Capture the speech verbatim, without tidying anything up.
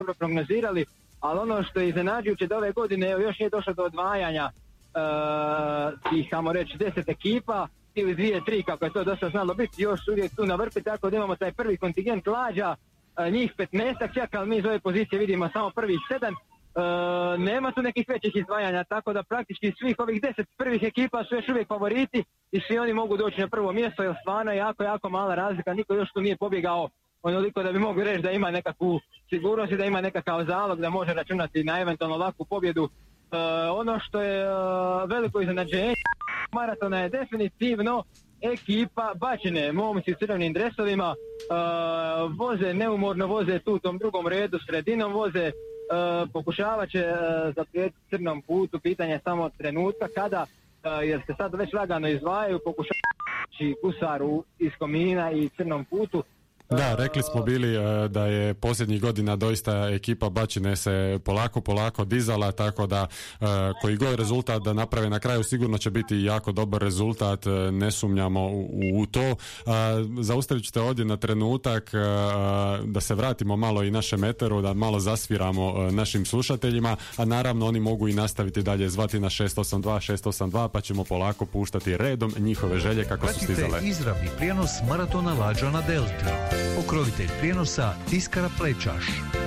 dobro prognozirali, ali ono što je iznenađujuće da ove godine evo, još nije došlo do odvajanja uh, tih, kamo reći, deset ekipa ili dvije, tri, kako je to dosta znalo biti, još uvijek tu na vrpi, tako da imamo taj prvi kontingent lađa, uh, njih petnaestak čak, ali mi iz ove pozicije vidimo samo prvih sedam. Uh, nema tu nekih većih izdvajanja, tako da praktički svih ovih deset prvih ekipa su još uvijek favoriti i svi oni mogu doći na prvo mjesto, jer stvarno je jako, jako mala razlika, niko još tu nije pobjegao onoliko da bi mogli reći da ima nekakvu sigurnost i da ima nekakav zalog da može računati na eventualno ovakvu pobjedu. Uh, ono što je uh, veliko iznenađenje maratona je definitivno ekipa Bačine, momci u crvenim dresovima, uh, voze neumorno, voze tu u tom drugom redu, sredinom voze, uh, pokušavat će uh, zaprijetiti crnom putu, pitanje je samo trenutka kada, uh, jer se sad već lagano izdvajaju, pokušavajući Kusaru iz Komina i crnom putu. Da, rekli smo bili da je posljednjih godina doista ekipa Bačine se polako, polako dizala, tako da koji god rezultat da naprave na kraju sigurno će biti jako dobar rezultat, ne sumnjamo u, u to. Zaustavit ćete ovdje na trenutak da se vratimo malo i našem eteru, da malo zasviramo našim slušateljima, a naravno oni mogu i nastaviti dalje zvati na šest osam dva šest osam dva pa ćemo polako puštati redom njihove želje kako su stizale. Pratite izravni prijenos maratona lađa na Delti. Pokrovitelj prijenosa Tiskara Plečaš.